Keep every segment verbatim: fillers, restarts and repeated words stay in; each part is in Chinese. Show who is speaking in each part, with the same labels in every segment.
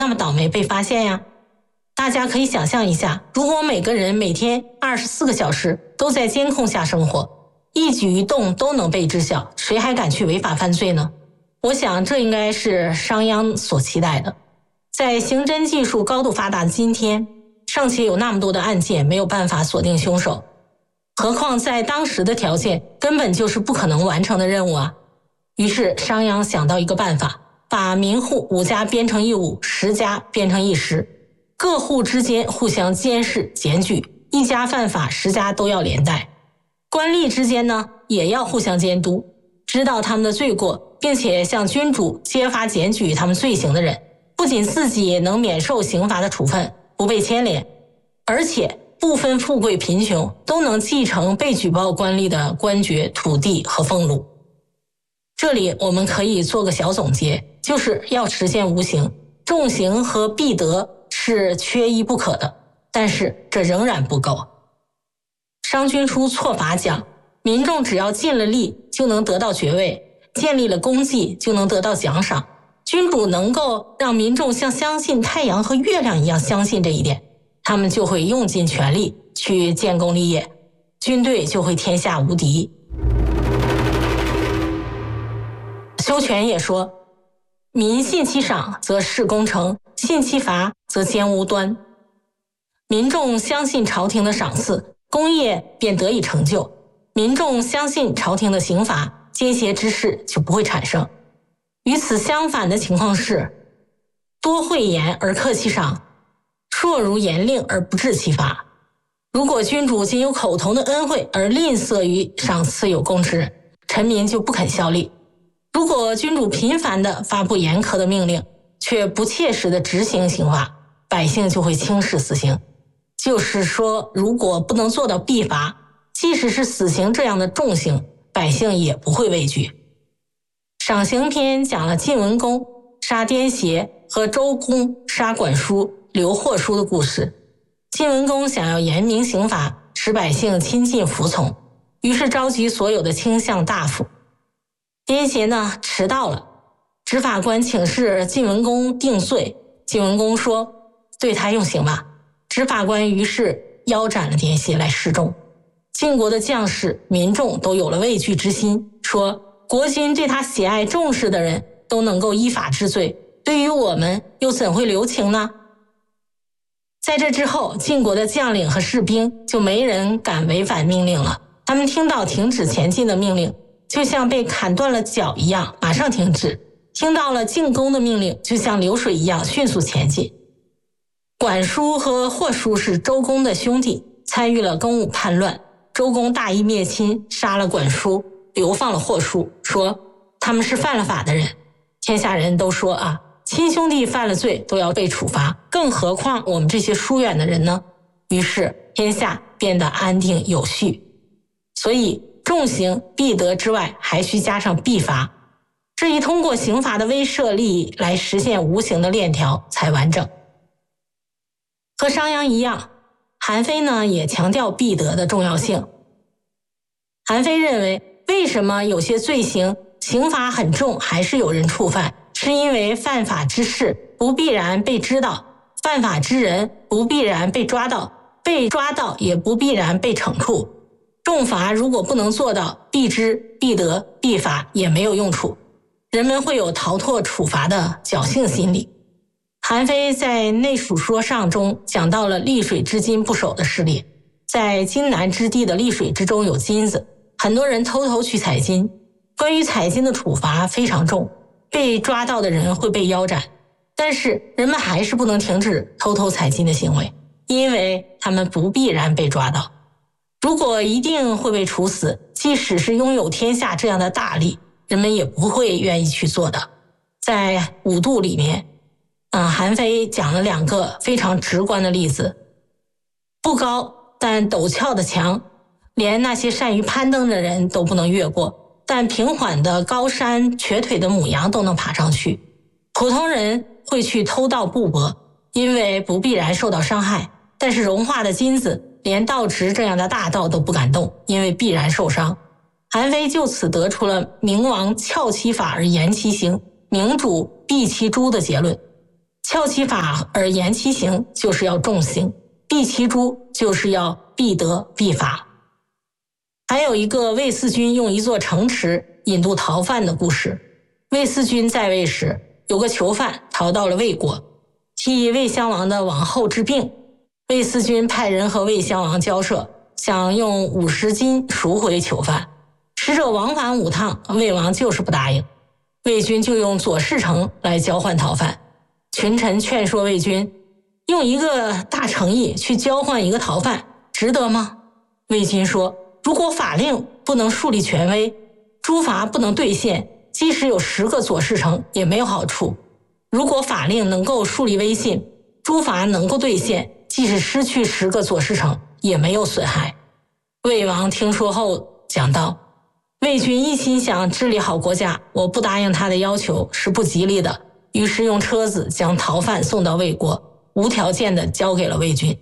Speaker 1: 那么倒霉被发现呀？大家可以想象一下，如果每个人每天二十四个小时都在监控下生活，一举一动都能被知晓，谁还敢去违法犯罪呢？我想这应该是商鞅所期待的。在刑侦技术高度发达的今天，尚且有那么多的案件没有办法锁定凶手，何况在当时的条件根本就是不可能完成的任务啊。于是商鞅想到一个办法，把民户五家编成一伍，十家编成一时，各户之间互相监视检举，一家犯法十家都要连带。官吏之间呢也要互相监督，知道他们的罪过，并且向君主揭发检举他们罪行的人，不仅自己能免受刑罚的处分，不被牵连，而且不分富贵贫穷，都能继承被举报官吏的官爵、土地和俸禄。这里我们可以做个小总结，就是要实现无刑，重刑和必得是缺一不可的，但是这仍然不够。商君书错法讲，民众只要尽了力就能得到爵位，建立了功绩就能得到奖赏。君主能够让民众像相信太阳和月亮一样相信这一点，他们就会用尽全力去建功立业，军队就会天下无敌。修权也说，民信其赏则事功成，信其罚则奸无端。民众相信朝廷的赏赐，功业便得以成就；民众相信朝廷的刑罚，奸邪之事就不会产生。与此相反的情况是，多讳言而克其赏，硕如严令而不治其罚。如果君主仅有口头的恩惠而吝啬于赏赐有功之人，臣民就不肯效力；如果君主频繁地发布严苛的命令，却不切实地执行刑罚，百姓就会轻视死刑。就是说，如果不能做到必罚，即使是死刑这样的重刑，百姓也不会畏惧。赏刑篇讲了晋文公杀颠邪和周公杀管叔、留霍书的故事。晋文公想要严明刑罚，使百姓亲近服从，于是召集所有的卿相大夫。颠邪呢迟到了，执法官请示晋文公定罪，晋文公说对他用刑吧。执法官于是腰斩了颠邪来示众。晋国的将士、民众都有了畏惧之心，说国君对他喜爱重视的人都能够依法治罪，对于我们又怎会留情呢？在这之后，晋国的将领和士兵就没人敢违反命令了，他们听到停止前进的命令，就像被砍断了脚一样马上停止，听到了进攻的命令，就像流水一样迅速前进。管叔和霍叔是周公的兄弟，参与了公武叛乱，周公大义灭亲，杀了管叔，流放了霍叔，说他们是犯了法的人。天下人都说啊，亲兄弟犯了罪都要被处罚，更何况我们这些疏远的人呢？于是天下变得安定有序。所以重刑必得之外，还需加上必罚，这一通过刑罚的威慑力来实现无形的链条才完整。和商鞅一样，韩非呢也强调必得的重要性。韩非认为，为什么有些罪行刑罚很重还是有人触犯，是因为犯法之事不必然被知道，犯法之人不必然被抓到，被抓到也不必然被惩处。重罚如果不能做到必知、必得、必罚，也没有用处，人们会有逃脱处罚的侥幸心理。韩非在《内属说上》中讲到了溧水之金不守的事例，在荆南之地的溧水之中有金子，很多人偷偷去采金，关于采金的处罚非常重，被抓到的人会被腰斩，但是人们还是不能停止偷偷采金的行为，因为他们不必然被抓到。如果一定会被处死，即使是拥有天下这样的大利，人们也不会愿意去做的。在五度里面，嗯，韩非讲了两个非常直观的例子。不高但陡峭的墙，连那些善于攀登的人都不能越过，但平缓的高山，瘸腿的母羊都能爬上去。普通人会去偷盗布帛，因为不必然受到伤害，但是融化的金子，连盗执这样的大盗都不敢动，因为必然受伤。韩非就此得出了明王翘其法而严其刑，明主避其诛的结论。 翘其法而严其行，就是要重刑；避其诛，就是要必得必罚。还有一个魏思军用一座城池引渡逃犯的故事。魏思军在位时，有个囚犯逃到了魏国，替魏襄王的王后治病。魏思军派人和魏襄王交涉，想用五十金赎回囚犯。使者往返五趟，魏王就是不答应。魏军就用左士城来交换逃犯。群臣劝说魏军，用一个大诚意去交换一个逃犯，值得吗？魏军说，如果法令不能树立权威，诸罚不能兑现，即使有十个左士城也没有好处。如果法令能够树立威信，诸罚能够兑现，即使失去十个左士城也没有损害。魏王听说后讲道，魏军一心想治理好国家，我不答应他的要求是不吉利的，于是用车子将逃犯送到魏国，无条件的交给了魏军。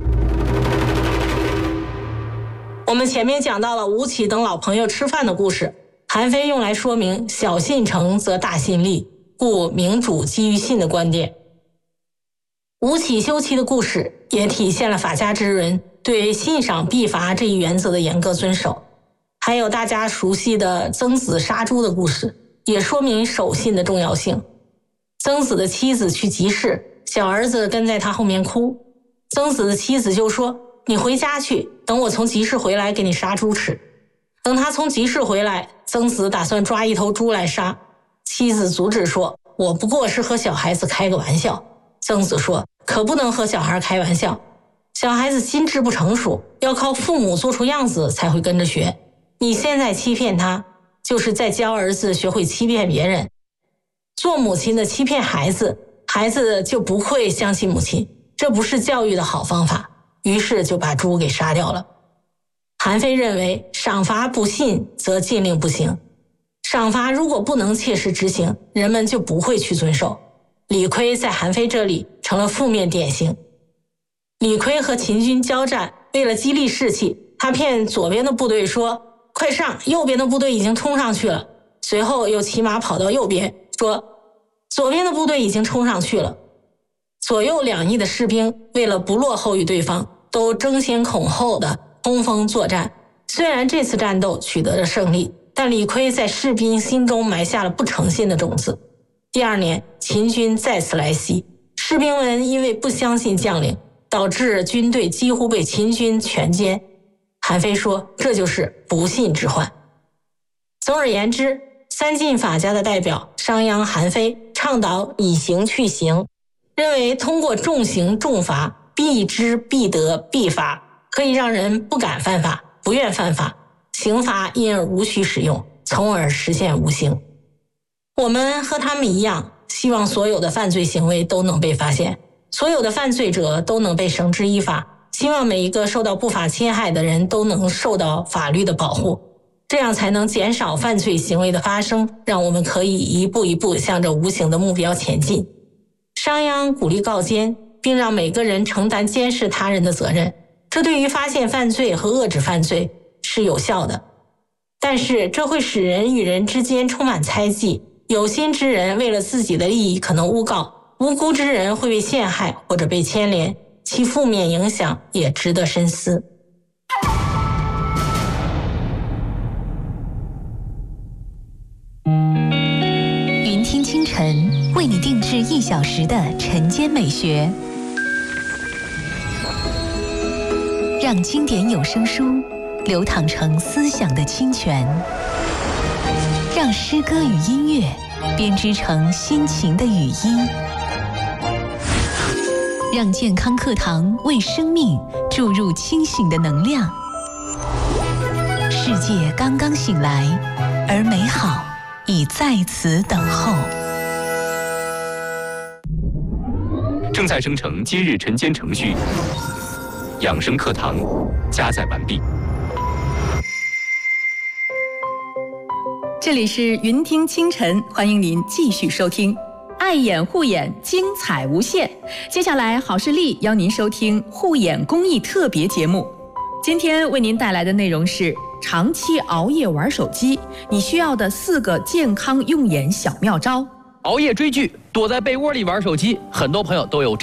Speaker 1: 我们前面讲到了吴起等老朋友吃饭的故事，韩非用来说明小信诚则大信立，故明主基于信的观点。吴起休妻的故事也体现了法家之人对信赏必罚这一原则的严格遵守。还有大家熟悉的曾子杀猪的故事，也说明守信的重要性。曾子的妻子去集市，小儿子跟在他后面哭，曾子的妻子就说，你回家去，等我从集市回来给你杀猪吃。等他从集市回来，曾子打算抓一头猪来杀，妻子阻止说，我不过是和小孩子开个玩笑。曾子说，可不能和小孩开玩笑，小孩子心智不成熟，要靠父母做出样子才会跟着学。你现在欺骗他，就是在教儿子学会欺骗别人。做母亲的欺骗孩子，孩子就不会相信母亲，这不是教育的好方法，于是就把猪给杀掉了。韩非认为，赏罚不信则禁令不行，赏罚如果不能切实执行，人们就不会去遵守。李悝在韩非这里成了负面典型。李悝和秦军交战，为了激励士气，他骗左边的部队说，快上，右边的部队已经冲上去了。随后又骑马跑到右边，说左边的部队已经冲上去了。左右两翼的士兵为了不落后于对方，都争先恐后的冲锋作战。虽然这次战斗取得了胜利，但李悝在士兵心中埋下了不诚信的种子。第二年，秦军再次来袭，士兵们因为不相信将领，导致军队几乎被秦军全歼。韩非说，这就是不信之患。总而言之，三晋法家的代表商鞅、韩非倡导以刑去刑，认为通过重刑重罚，必知必得必罚，可以让人不敢犯法，不愿犯法，刑罚因而无需使用，从而实现无刑。我们和他们一样，希望所有的犯罪行为都能被发现，所有的犯罪者都能被绳之以法，希望每一个受到不法侵害的人都能受到法律的保护，这样才能减少犯罪行为的发生，让我们可以一步一步向着无形的目标前进。商鞅鼓励告监，并让每个人承担监视他人的责任，这对于发现犯罪和遏制犯罪是有效的。但是这会使人与人之间充满猜忌，有心之人为了自己的利益可能诬告，无辜之人会被陷害或者被牵连，其负面影响也值得深思。
Speaker 2: 云听清晨为你定制一小时的晨间美学，让经典有声书流淌成思想的清泉，让诗歌与音乐编织成心情的语音，让健康课堂为生命注入清醒的能量。世界刚刚醒来，而美好已在此等候。
Speaker 3: 正在生成今日晨间程序，养生课堂加载完毕。
Speaker 4: 这里是云听清晨，欢迎您继续收听。爱眼护眼，精彩无限。接下来，好视力邀您收听护眼公益特别节目。今天为您带来的内容是长期熬夜玩手机，你需要的四个健康用眼小妙招。
Speaker 5: 熬夜追剧躲在被窝里玩手机，很多朋友都有这